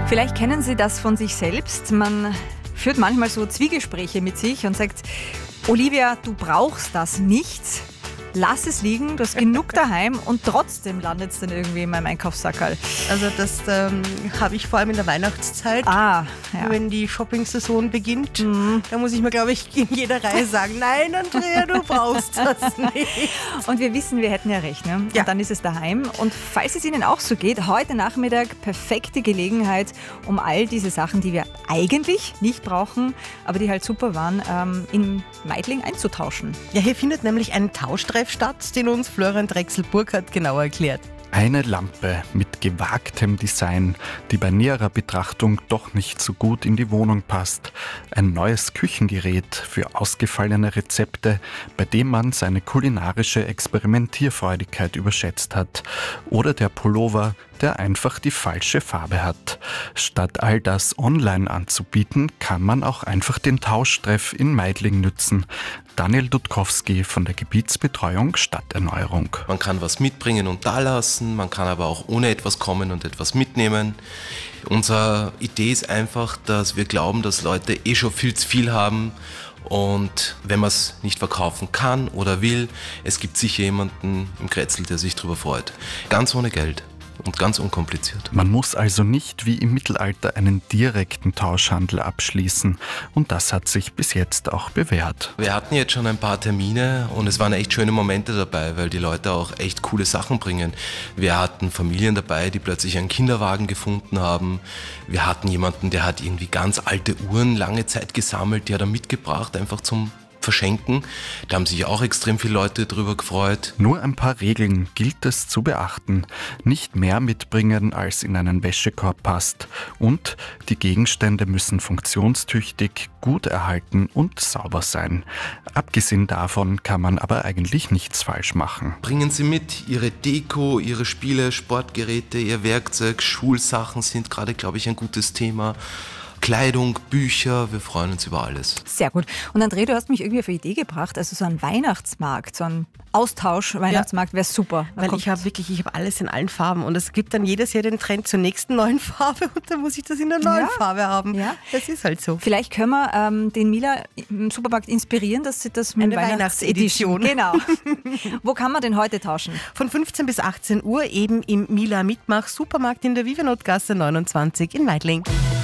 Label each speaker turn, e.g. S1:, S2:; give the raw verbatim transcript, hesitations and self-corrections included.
S1: Vielleicht kennen Sie das von sich selbst. Man führt manchmal so Zwiegespräche mit sich und sagt, Olivia, du brauchst das nicht. Lass es liegen, du hast genug daheim und trotzdem landet es dann irgendwie in meinem Einkaufssackerl.
S2: Also das ähm, habe ich vor allem in der Weihnachtszeit,
S1: ah, ja.
S2: wenn die Shopping-Saison beginnt.
S1: Mhm.
S2: Da muss ich mir, glaube ich, in jeder Reihe sagen, nein, Andrea, du brauchst das nicht.
S1: Und wir wissen, wir hätten ja recht. Ne?
S2: Ja.
S1: Und dann ist es daheim. Und falls es Ihnen auch so geht, heute Nachmittag perfekte Gelegenheit, um all diese Sachen, die wir eigentlich nicht brauchen, aber die halt super waren, ähm, in Meidling einzutauschen.
S2: Ja, hier findet nämlich ein Tauschtreff statt, den uns Florian Drechsel-Burkhardt genauer erklärt.
S3: Eine Lampe mit gewagtem Design, die bei näherer Betrachtung doch nicht so gut in die Wohnung passt. Ein neues Küchengerät für ausgefallene Rezepte, bei dem man seine kulinarische Experimentierfreudigkeit überschätzt hat. Oder der Pullover, der einfach die falsche Farbe hat. Statt all das online anzubieten, kann man auch einfach den Tauschtreff in Meidling nützen. Daniel Dudkowski von der Gebietsbetreuung Stadterneuerung.
S4: Man kann was mitbringen und da lassen, man kann aber auch ohne etwas kommen und etwas mitnehmen. Unsere Idee ist einfach, dass wir glauben, dass Leute eh schon viel zu viel haben. Und wenn man es nicht verkaufen kann oder will, es gibt sicher jemanden im Kretzel, der sich darüber freut. Ganz ohne Geld. Und ganz unkompliziert.
S3: Man muss also nicht wie im Mittelalter einen direkten Tauschhandel abschließen. Und das hat sich bis jetzt auch bewährt.
S4: Wir hatten jetzt schon ein paar Termine und es waren echt schöne Momente dabei, weil die Leute auch echt coole Sachen bringen. Wir hatten Familien dabei, die plötzlich einen Kinderwagen gefunden haben. Wir hatten jemanden, der hat irgendwie ganz alte Uhren lange Zeit gesammelt, die hat er mitgebracht, einfach zum verschenken. Da haben sich auch extrem viele Leute drüber gefreut.
S3: Nur ein paar Regeln gilt es zu beachten. Nicht mehr mitbringen, als in einen Wäschekorb passt. Und die Gegenstände müssen funktionstüchtig, gut erhalten und sauber sein. Abgesehen davon kann man aber eigentlich nichts falsch machen.
S4: Bringen Sie mit Ihre Deko, Ihre Spiele, Sportgeräte, Ihr Werkzeug, Schulsachen sind gerade, glaube ich, ein gutes Thema. Kleidung, Bücher, wir freuen uns über alles.
S1: Sehr gut. Und André, du hast mich irgendwie auf eine Idee gebracht, also so ein Weihnachtsmarkt, so ein Austausch-Weihnachtsmarkt wäre super. Da
S2: Weil ich habe wirklich, ich habe alles in allen Farben und es gibt dann jedes Jahr den Trend zur nächsten neuen Farbe und dann muss ich das in der neuen
S1: Ja.
S2: Farbe haben.
S1: Ja.
S2: Das ist halt so.
S1: Vielleicht können wir ähm, den Mila im Supermarkt inspirieren, dass sie das mit
S2: Eine Weihnachtsedition.
S1: Genau. Wo kann man denn heute tauschen?
S2: Von fünfzehn bis achtzehn Uhr eben im Mila Mitmach Supermarkt in der Vivenotgasse neunundzwanzig in Meidling.